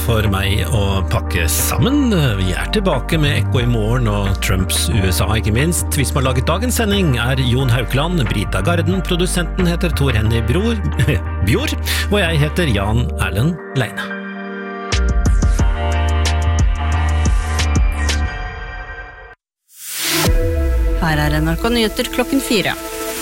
for meg å pakke sammen. Vi tilbake med Ekko i morgen og Trumps USA ikke minst. Vi som har laget dagens sending Jon Haukeland, Brita Garden, produsenten heter Tor Henny Bjord, og jeg heter Jan Erlend Leine. Her NRK Nyheter klokken 4.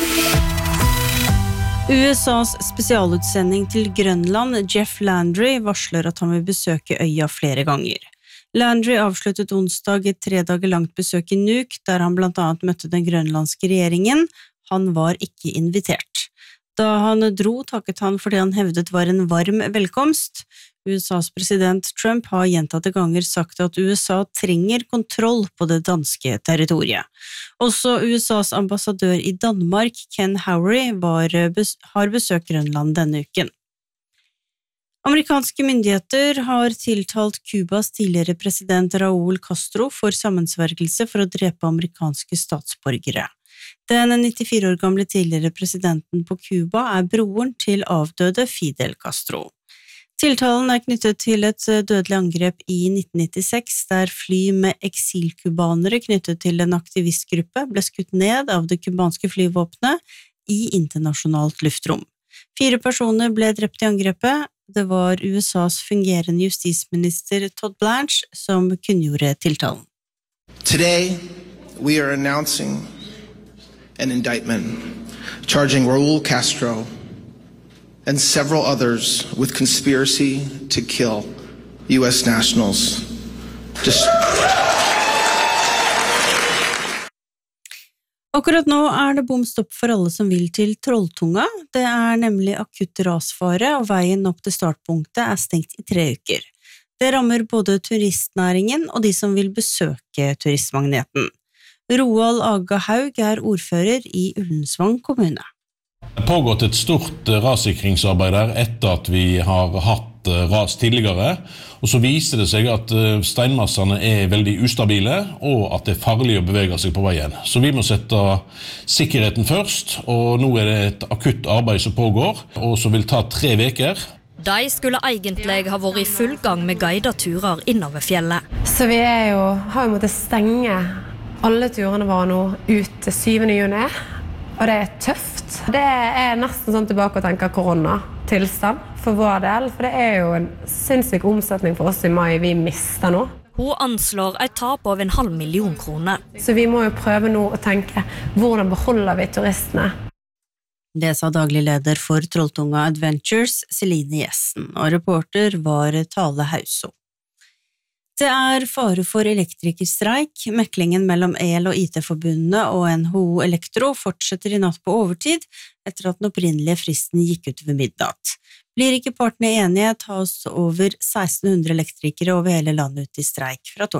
USAs spesialutsending til Grønland, Jeff Landry, varsler at han vil besøke øya flere ganger. Landry avsluttet onsdag et 3 dager langt besøk i Nuuk, der han blant annet møtte den grønlandske regjeringen. Han var ikke invitert. Da han dro, takket han fordi han hevdet var en varm velkomst. USAs president Trump har gjentatte ganger sagt at USA trenger kontroll på det danske territoriet. Også USAs ambassadør i Danmark, Ken Howery, har besøkt Grønland denne uken. Amerikanske myndigheter har tiltalt Kubas tidligere president Raúl Castro for sammensvergelse for å drepe amerikanske statsborgere. Den 94 år gamle tidligere presidenten på Kuba broren til avdøde Fidel Castro. Tiltalen knyttet til et dødelig angrep i 1996, der fly med eksilkubanere knyttet til en aktivistgruppe ble skutt ned av det kubanske flyvåpenet i internasjonalt luftrom. 4 personer ble drept i angrepet. Det var USAs fungerende justisminister Todd Blanche som kunngjorde tiltalen. Today, we are announcing an indictment charging Raúl Castro and several others with conspiracy to kill U.S. nationals. Akkurat nå det bomstopp for alle som vil til Trolltunga. Det nemlig akutt rasfare, og veien opp til startpunktet stengt i 3 uker. Det rammer både turistnæringen og de som vil besøke turistmagneten. Roald Aga Haug ordfører i Ullensvang kommune. Det har pågått et stort rassikringsarbeid der etter at vi har hatt ras tidligere, og så viser det seg at steinmassene veldig ustabile, og at det farlig å bevege seg på veien. Så vi må sette sikkerheten først, og nå det et akutt arbeid som pågår, og som vil ta 3 uker. De skulle egentlig ha vært i full gang med guidet turer innover fjellet. Så vi har jo måttet stenge alle turene våre nå ut til 7. juni, og det tøft. Det nesten sånn tilbake å tenke koronatilstand for vår del, for det jo en sinnssyk omsetning for oss i mai vi mister nå. Hun anslår et tap av 500 000 kroner. Så vi må jo prøve nå å tenke, hvordan beholder vi turistene? Det sa daglig leder for Trolltunga Adventures, Celine Jessen, og reporter var Tale Hauso. Det fare for elektrikerstreik. Meklingen mellom EL og IT-forbundene og NHO Elektro fortsetter i natt på overtid etter at den opprinnelige fristen gikk ut ved midnatt. Blir ikke partene enige, tas over 1600 elektrikere over hele landet ut i streik fra torsdag.